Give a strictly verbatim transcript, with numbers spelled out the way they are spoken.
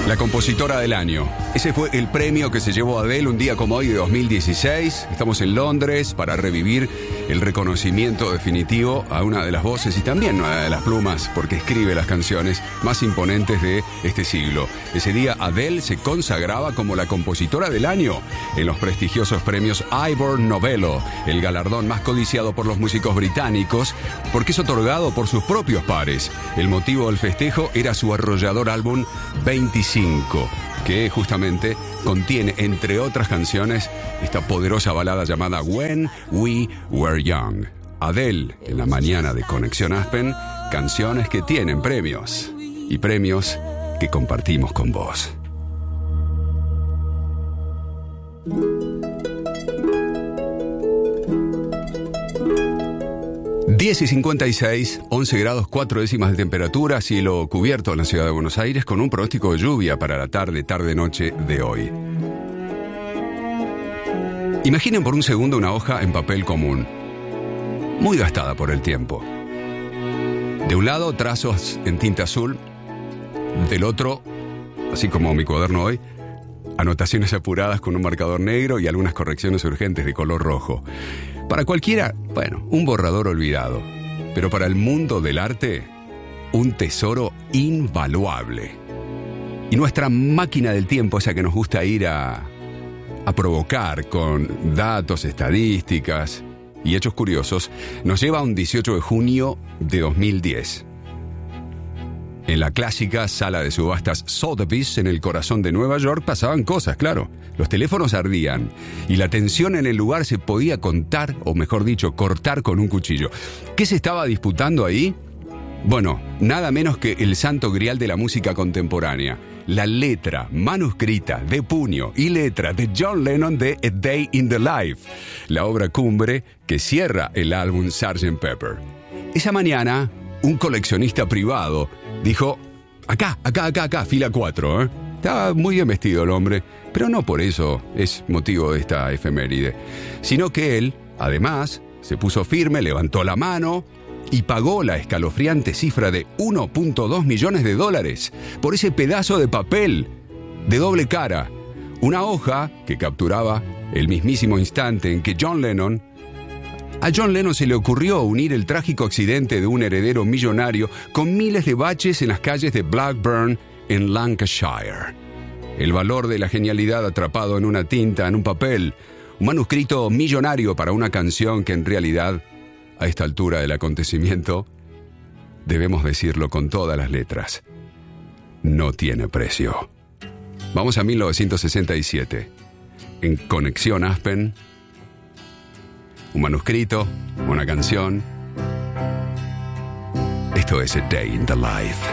La compositora del año. Ese fue el premio que se llevó Adele un día como hoy de dos mil dieciséis. Estamos en Londres para revivir el reconocimiento definitivo a una de las voces y también una de las plumas, porque escribe las canciones más imponentes de este siglo. Ese día Adele se consagraba como la compositora del año en los prestigiosos premios Ivor Novello, el galardón más codiciado por los músicos británicos, porque es otorgado por sus propios pares. El motivo del festejo era su arrollador álbum veinticinco, que justamente contiene, entre otras canciones, esta poderosa balada llamada When We Were Young. Adele, en la mañana de Conexión Aspen, canciones que tienen premios, y premios que compartimos con vos. diez y cincuenta y seis, once grados cuatro décimas de temperatura, cielo cubierto en la ciudad de Buenos Aires con un pronóstico de lluvia para la tarde, tarde-noche de hoy. Imaginen por un segundo una hoja en papel común, muy gastada por el tiempo. De un lado, trazos en tinta azul, del otro, así como mi cuaderno hoy, anotaciones apuradas con un marcador negro y algunas correcciones urgentes de color rojo. Para cualquiera, bueno, un borrador olvidado. Pero para el mundo del arte, un tesoro invaluable. Y nuestra máquina del tiempo, esa que nos gusta ir a, a provocar con datos, estadísticas y hechos curiosos, nos lleva a un dieciocho de junio de dos mil diez. En la clásica sala de subastas Sotheby's, en el corazón de Nueva York, pasaban cosas, claro. Los teléfonos ardían y la tensión en el lugar se podía contar, o mejor dicho, cortar con un cuchillo. ¿Qué se estaba disputando ahí? Bueno, nada menos que el santo grial de la música contemporánea. La letra manuscrita de puño y letra de John Lennon de A Day in the Life, la obra cumbre que cierra el álbum sergeant Pepper. Esa mañana, un coleccionista privado dijo, acá, acá, acá, acá, fila cuatro, ¿eh? Estaba muy bien vestido el hombre, pero no por eso es motivo de esta efeméride, sino que él, además, se puso firme, levantó la mano y pagó la escalofriante cifra de uno punto dos millones de dólares por ese pedazo de papel de doble cara, una hoja que capturaba el mismísimo instante en que John Lennon A John Lennon se le ocurrió unir el trágico accidente de un heredero millonario con miles de baches en las calles de Blackburn, en Lancashire. El valor de la genialidad atrapado en una tinta, en un papel, un manuscrito millonario para una canción que en realidad, a esta altura del acontecimiento, debemos decirlo con todas las letras, no tiene precio. Vamos a mil novecientos sesenta y siete. En Conexión Aspen, un manuscrito, una canción. Esto es A Day in the Life.